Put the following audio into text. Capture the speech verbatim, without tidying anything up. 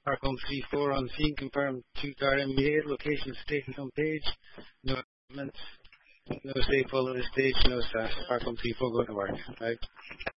Sparkle three four on scene, confirmed two-car M B A, location stated on page, no equipment, no safe follow the stage, no staff. Sparkle three four going to work. Right.